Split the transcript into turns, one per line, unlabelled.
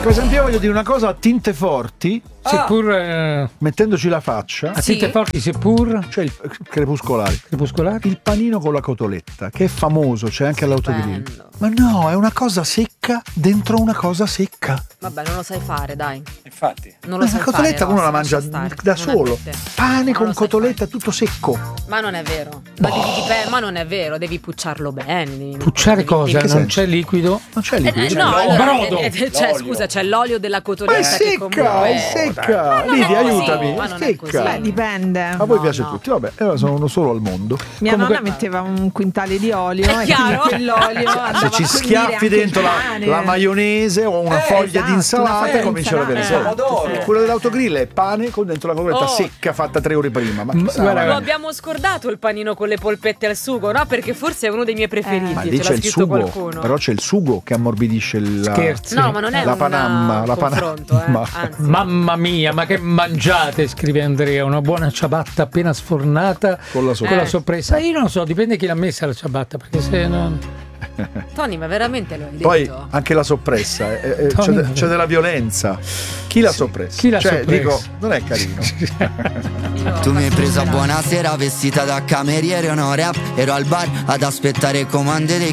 Per esempio, voglio dire una cosa a tinte forti,
seppur
mettendoci la faccia,
a tinte forti, seppur
c'è il crepuscolari.
crepuscolari.
Il panino con la cotoletta, che è famoso, c'è anche all'autogrill.
Stupendo.
Ma no, è una cosa secca dentro una cosa secca.
Vabbè, non lo sai fare, dai.
Infatti.
Non lo
La
sai
cotoletta
fare,
uno la
Ross,
mangia
lascia stare.
da
Non
solo.
è per te.
Pane
Non
con
lo sai
cotoletta tutto secco.
Ma non è vero. Ma non è vero, devi pucciarlo bene.
Pucciare
Devi-
cosa?
devi-
Non c'è liquido?
Non c'è liquido.
no, allora,
brodo.
cioè, scusa, c'è l'olio della
Ma
cotoletta
è
che
secca,
comunque
è secca.
Ma non
Lidia,
è così,
aiutami.
ma
È
non è così.
secca.
Beh, dipende.
A voi
No,
piace
no.
tutti, vabbè, sono uno solo al mondo.
Mia
Comunque-
nonna metteva un quintale di olio
È
e
chiaro.
quell'olio andava
Se
a
ci
condire
schiaffi
anche
dentro
il
la
pane.
maionese o una foglia
esatto,
di insalata,
una foglia di
comincia ad avere
insalata.
sapore. Quello dell'autogrill è pane con dentro la cotoletta
Oh.
secca fatta 3 ore prima. Ma chissà,
guarda,
Lo abbiamo scordato il panino con le polpette al sugo, no? Perché forse è uno dei miei preferiti.
ma
ce
lì
l'ha
c'è il
scritto
sugo,
qualcuno.
però c'è il sugo che ammorbidisce il
Scherzi.
No, ma non è
la
un
panamma, la
confronto,
panamma.
Anzi.
Mamma mia, ma che mangiate, scrive Andrea. Una buona ciabatta appena sfornata
Con la sorpresa.
sorpresa. Io non so, dipende chi l'ha messa la ciabatta, perché se no.
Tony, ma veramente lo hai
Poi
detto?
anche la soppressa,
Tony-
c'è della violenza. Chi l'ha soppressa?
chi l'ha
cioè,
soppressa?
dico, non è carino.
Tu mi hai preso a buonasera vestita da cameriere o no rap. Ero al bar ad aspettare comande dei